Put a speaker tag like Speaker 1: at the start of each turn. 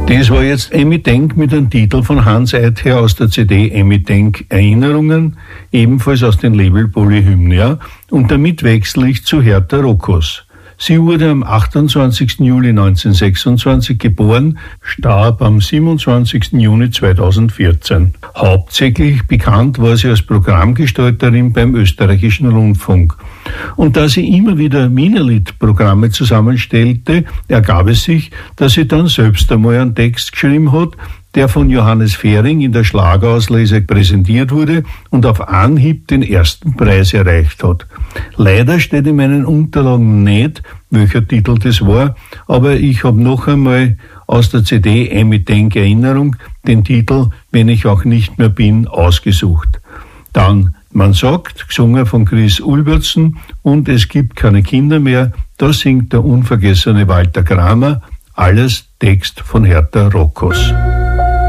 Speaker 1: Das war jetzt Emmy Denk mit dem Titel von Hans Either aus der CD Emmy Denk Erinnerungen, ebenfalls aus dem Label Polyhymnia. Und damit wechsle ich zu Hertha Rockos. Sie wurde am 28. Juli 1926 geboren, starb am 27. Juni 2014. Hauptsächlich bekannt war sie als Programmgestalterin beim Österreichischen Rundfunk. Und da sie immer wieder Wienerlied-Programme zusammenstellte, ergab es sich, dass sie dann selbst einmal einen Text geschrieben hat, der von Johannes Fehring in der Schlagerauslese präsentiert wurde und auf Anhieb den ersten Preis erreicht hat. Leider steht in meinen Unterlagen nicht, welcher Titel das war, aber ich habe noch einmal aus der CD Emmy Denk Erinnerung den Titel Wenn ich auch nicht mehr bin ausgesucht. Dann Man sagt, gesungen von Chris Ulbertsen, und Es gibt keine Kinder mehr, da singt der unvergessene Walter Kramer, alles Text von Hertha Rockos.